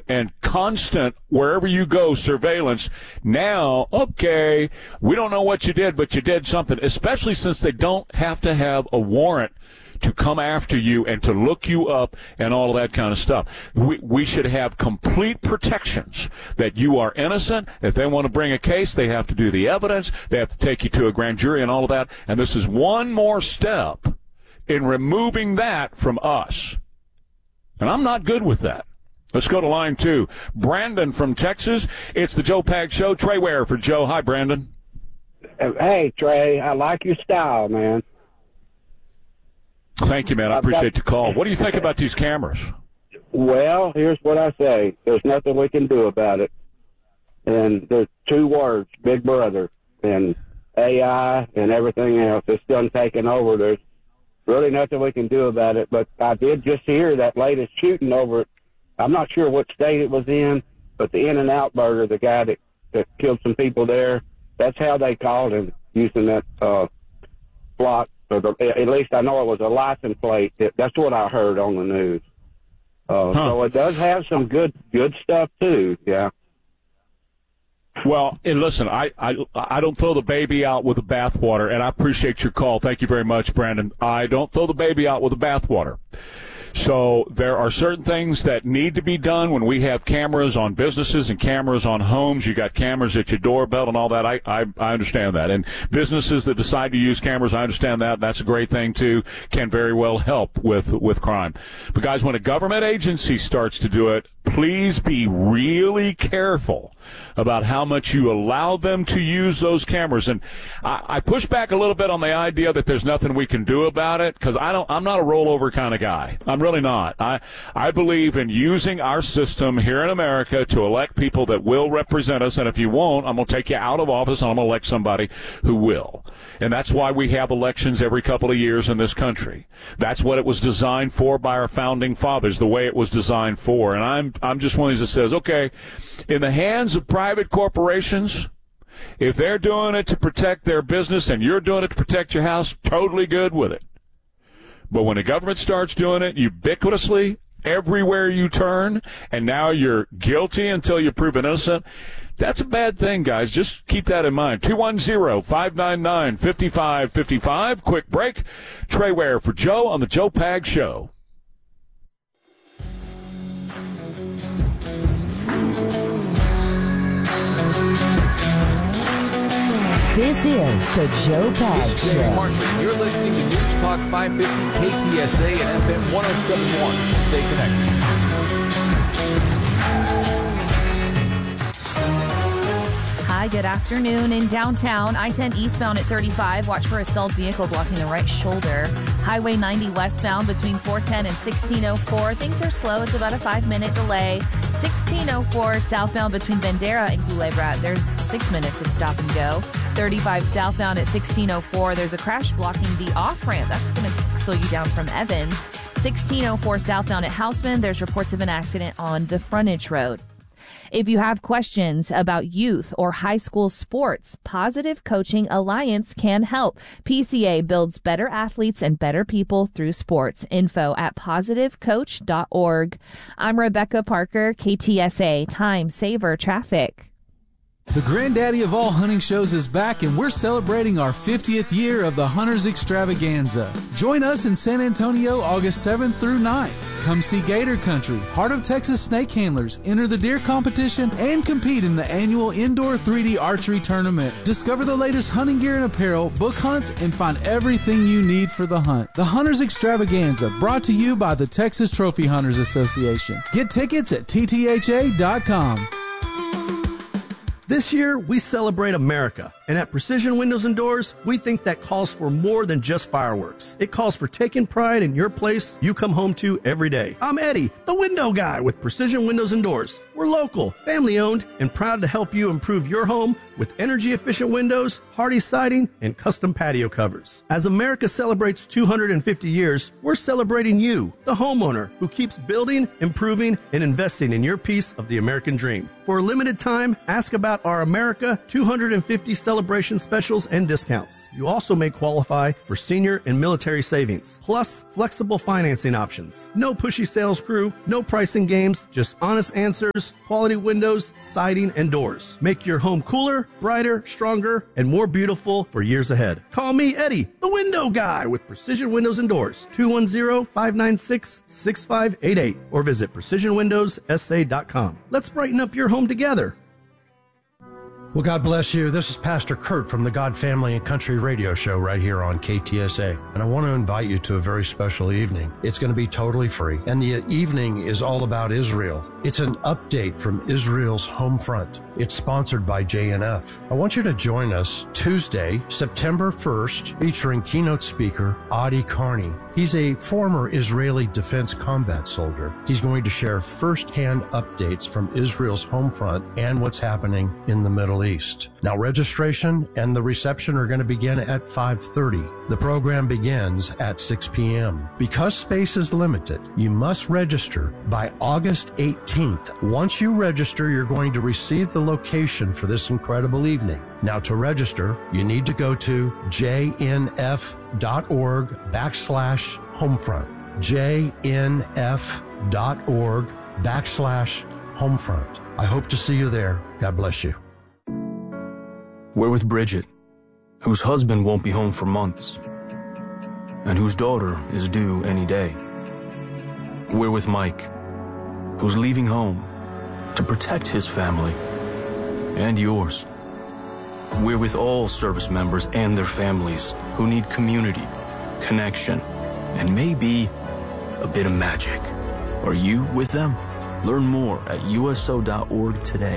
and constant, wherever you go, surveillance. Now, okay, we don't know what you did, but you did something, especially since they don't have to have a warrant to come after you and to look you up and all of that kind of stuff. We should have complete protections that you are innocent. If they want to bring a case, they have to do the evidence. They have to take you to a grand jury and all of that. And this is one more step in removing that from us. And I'm not good with that. Let's go to line 2. Brandon from Texas. It's the Joe Pags Show. Trey Ware for Joe. Hi, Brandon. Hey, Trey. I like your style, man. Thank you, man. I appreciate the call. What do you think about these cameras? Well, here's what I say. There's nothing we can do about it. And there's 2 words, Big Brother, and AI and everything else. It's done taken over. There's really nothing we can do about it. But I did just hear that latest shooting over, I'm not sure what state it was in, but the In-N-Out Burger, the guy that killed some people there, that's how they called him, using that plot. At least I know it was a license plate. That's what I heard on the news. So it does have some good stuff too. Yeah. Well, and listen, I don't throw the baby out with the bathwater, and I appreciate your call. Thank you very much, Brandon. I don't throw the baby out with the bathwater. So there are certain things that need to be done when we have cameras on businesses and cameras on homes. You got cameras at your doorbell and all that. I understand that. And businesses that decide to use cameras, I understand that. That's a great thing, too. Can very well help with crime. But, guys, when a government agency starts to do it, please be really careful about how much you allow them to use those cameras. And I push back a little bit on the idea that there's nothing we can do about it, because I'm not a rollover kind of guy. I'm really not. I believe in using our system here in America to elect people that will represent us, and if you won't, I'm going to take you out of office and I'm going to elect somebody who will. And that's why we have elections every couple of years in this country. That's what it was designed for by our founding fathers, the way it was designed for. And I'm just one of these that says, okay, in the hands of private corporations, if they're doing it to protect their business and you're doing it to protect your house, totally good with it. But when the government starts doing it ubiquitously, everywhere you turn, and now you're guilty until you're proven innocent, that's a bad thing, guys. Just keep that in mind. 210-599-5555. Quick break. Trey Ware for Joe on the Joe Pags Show. This is the Joe Pags This is Jamie Show. Markman. You're listening to News Talk 550 KTSA and FM 107.1. Stay connected. Hi, good afternoon. In downtown, I-10 eastbound at 35. Watch for a stalled vehicle blocking the right shoulder. Highway 90 westbound between 410 and 1604. Things are slow. It's about a 5-minute delay. 1604 southbound between Bandera and Culebra. There's 6 minutes of stop and go. 35 southbound at 1604. There's a crash blocking the off-ramp. That's going to slow you down from Evans. 1604 southbound at Houseman. There's reports of an accident on the frontage road. If you have questions about youth or high school sports, Positive Coaching Alliance can help. PCA builds better athletes and better people through sports. Info at positivecoach.org. I'm Rebecca Parker, KTSA Time Saver Traffic. The granddaddy of all hunting shows is back, and we're celebrating our 50th year of the Hunters Extravaganza. Join us in San Antonio August 7th through 9th. Come see Gator Country, Heart of Texas snake handlers, enter the deer competition, and compete in the annual indoor 3D archery tournament. Discover the latest hunting gear and apparel, book hunts, and find everything you need for the hunt. The Hunters Extravaganza, brought to you by the Texas Trophy Hunters Association. Get tickets at ttha.com. This year, we celebrate America, and at Precision Windows and Doors, we think that calls for more than just fireworks. It calls for taking pride in your place you come home to every day. I'm Eddie, the window guy with Precision Windows and Doors. We're local, family-owned, and proud to help you improve your home with energy-efficient windows, hardy siding, and custom patio covers. As America celebrates 250 years, we're celebrating you, the homeowner, who keeps building, improving, and investing in your piece of the American dream. For a limited time, ask about our America 250 celebration specials and discounts. You also may qualify for senior and military savings, plus flexible financing options. No pushy sales crew, no pricing games, just honest answers, quality windows, siding, and doors. Make your home cooler, brighter, stronger, and more beautiful for years ahead. Call me, Eddie, the window guy with Precision Windows and Doors, 210-596-6588, or visit PrecisionWindowsSA.com. Let's brighten up your home together. Well, God bless you. This is Pastor Kurt from the God Family and Country Radio Show right here on KTSA. And I want to invite you to a very special evening. It's going to be totally free. And the evening is all about Israel. It's an update from Israel's home front. It's sponsored by JNF. I want you to join us Tuesday, September 1st, featuring keynote speaker Adi Carney. He's a former Israeli Defense Combat soldier. He's going to share firsthand updates from Israel's home front and what's happening in the Middle East. Now, registration and the reception are going to begin at 5:30. The program begins at 6 p.m. Because space is limited, you must register by August 18th. Once you register, you're going to receive the location for this incredible evening. Now, to register, you need to go to jnf.org/homefront. jnf.org/homefront. I hope to see you there. God bless you. We're with Bridget, whose husband won't be home for months, and whose daughter is due any day. We're with Mike, who's leaving home to protect his family and yours. We're with all service members and their families who need community, connection, and maybe a bit of magic. Are you with them? Learn more at uso.org today.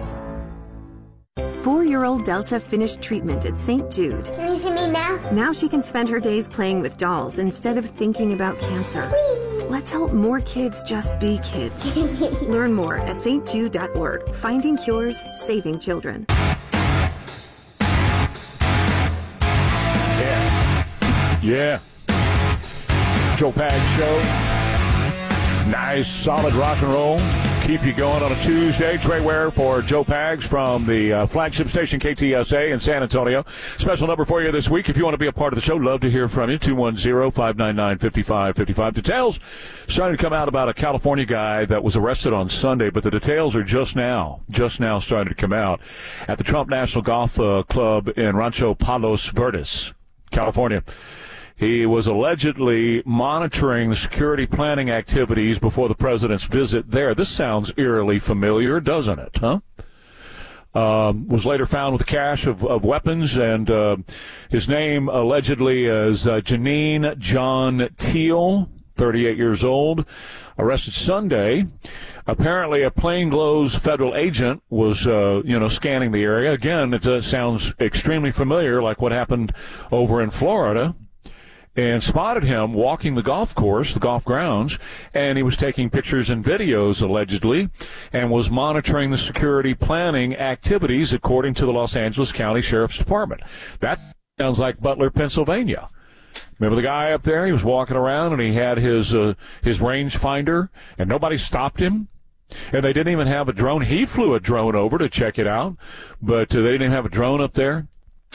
4-year-old Delta finished treatment at St. Jude. Can you see me now? Now she can spend her days playing with dolls instead of thinking about cancer. Let's help more kids just be kids. Learn more at stjude.org. Finding cures, saving children. Yeah. Joe Pags Show. Nice, solid rock and roll. Keep you going on a Tuesday. Trey Ware for Joe Pags from the flagship station KTSA in San Antonio. Special number for you this week. If you want to be a part of the show, love to hear from you. 210-599-5555. Details starting to come out about a California guy that was arrested on Sunday, but the details are just now starting to come out at the Trump National Golf Club in Rancho Palos Verdes, California. He was allegedly monitoring the security planning activities before the president's visit there. This sounds eerily familiar, doesn't it, huh? Was later found with a cache of weapons, and his name allegedly is Janine John Teal, 38 years old, arrested Sunday. Apparently, a plainclothes federal agent was, scanning the area. Again, it sounds extremely familiar, like what happened over in Florida, and spotted him walking the golf course, the golf grounds, and he was taking pictures and videos, allegedly, and was monitoring the security planning activities, according to the Los Angeles County Sheriff's Department. That sounds like Butler, Pennsylvania. Remember the guy up there? He was walking around, and he had his range finder, and nobody stopped him. And they didn't even have a drone. He flew a drone over to check it out, but they didn't even have a drone up there.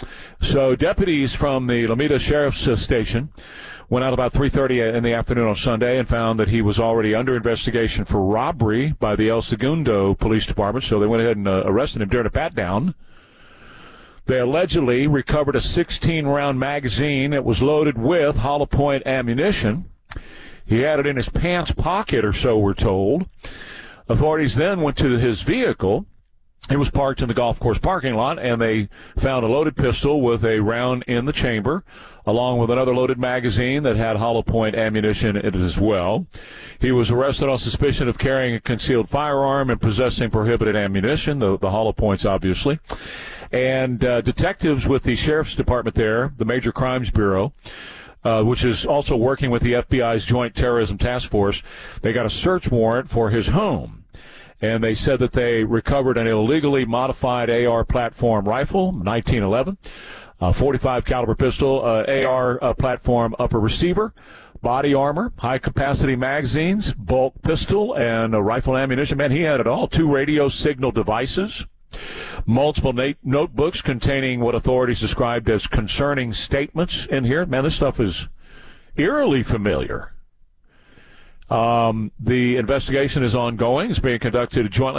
So deputies from the Lomita Sheriff's Station went out about 3:30 in the afternoon on Sunday and found that he was already under investigation for robbery by the El Segundo Police Department. So they went ahead and arrested him during a pat-down. They allegedly recovered a 16-round magazine that was loaded with hollow point ammunition. He had it in his pants pocket or so, we're told. Authorities then went to his vehicle. It was parked in the golf course parking lot, and they found a loaded pistol with a round in the chamber, along with another loaded magazine that had hollow point ammunition in it as well. He was arrested on suspicion of carrying a concealed firearm and possessing prohibited ammunition, the hollow points, obviously. And detectives with the Sheriff's Department there, the Major Crimes Bureau, which is also working with the FBI's Joint Terrorism Task Force, they got a search warrant for his home. And they said that they recovered an illegally modified AR platform rifle, 1911, a .45 caliber pistol, AR platform upper receiver, body armor, high-capacity magazines, bulk pistol, and rifle ammunition. Man, he had it all. 2 radio signal devices, multiple notebooks containing what authorities described as concerning statements in here. Man, this stuff is eerily familiar. The investigation is ongoing. It's being conducted jointly